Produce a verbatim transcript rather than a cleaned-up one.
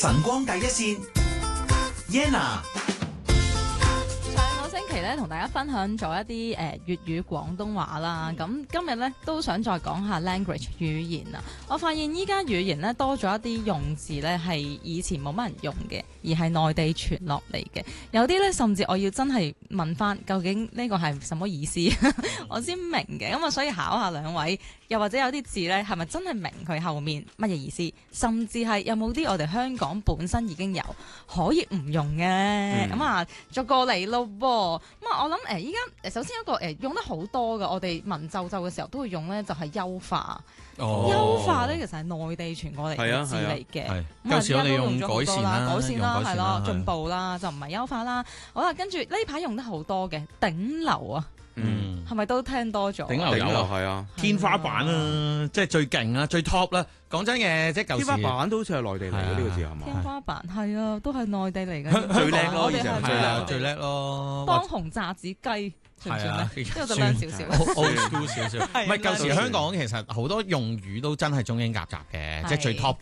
晨光第一線 Yenna。 上個星期咧，同大家分享咗一啲誒粵語廣東話啦。咁今日咧都想再講下 language 語言啊。我發現依家語言咧多咗一啲用字咧係以前冇乜人用嘅，而係內地傳落嚟嘅。有啲咧甚至我要真係問翻究竟呢個係什麼意思，我先明嘅。咁啊，所以考下兩位，又或者有啲字咧係咪真係明佢後面乜嘢意思，甚至係有冇啲我哋香港本身已經有可以唔用嘅？咁、嗯、啊，逐個嚟咯噃。咁啊，我諗誒，依家誒，首先一個誒、呃、用得好多嘅，我哋文縐縐嘅時候都會用咧，就係、是、優化。 哦、 優化咧，其實係內地傳過嚟嘅字嚟嘅。 係咁啊， 舊時我哋用改善啦，改善啦，係咯，進步啦， 啦就唔係優化啦。好啦，跟住呢排用得好多嘅頂流啊， 嗯， 係咪都聽多咗？ 頂流有啊，係啊，天花板啊，即係最勁啊，最 top 啦。講真嘅，即係舊時天花板都好似係內地嚟嘅呢個字係嘛？ 天花板係啊，都係內地嚟嘅。 最叻咯， 我哋係最叻， 最叻咯。 當紅炸子雞。係啊，呢個就靚少少 ，old school 少少。唔係舊時香港其實好多用語都真係中英夾雜嘅，即係最 top。